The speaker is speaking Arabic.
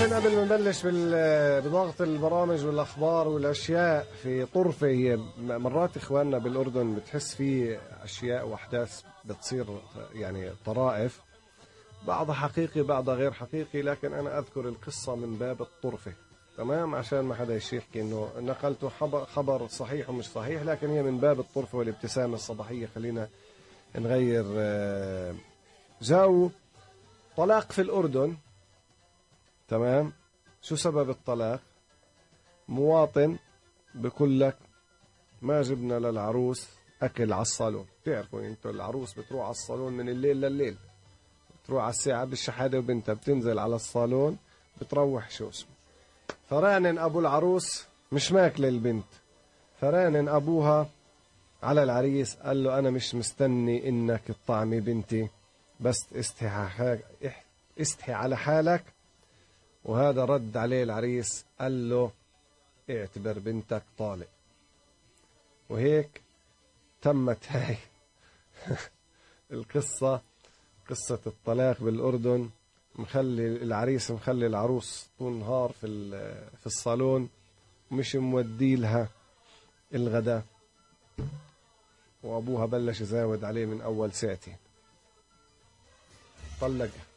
عارفين قبل ما نبلش بضغط البرامج والأخبار والأشياء في طرفة، هي مرات إخواننا بالأردن بتحس في أشياء وأحداث بتصير يعني طرائف، بعضها حقيقي بعضها غير حقيقي، لكن أنا أذكر القصة من باب الطرفة، تمام، عشان ما حدا يحكي إنه نقلته خبر صحيح ومش صحيح، لكن هي من باب الطرفة والابتسامة الصباحية. خلينا نغير جو. طلاق في الأردن، تمام. شو سبب الطلاق؟ مواطن بقول لك ما جبنا للعروس أكل على الصالون. تعرفوا انتوا العروس بتروح على الصالون من الليل لليل، بتروح على الساعة بالشحادة وبنتها بتنزل على الصالون بتروح شو اسمه. فرانن أبو العروس مش ماكل البنت، فرانن أبوها على العريس قال له أنا مش مستني إنك تطعمي بنتي، بس استحي على حالك. وهذا رد عليه العريس قال له اعتبر بنتك طالق. وهيك تمت هاي القصة، قصة الطلاق بالأردن. مخلي العريس مخلي العروس طول النهار في الصالون، مش مودي لها الغداء، وأبوها بلش يزاود عليه من أول ساعتين. طلق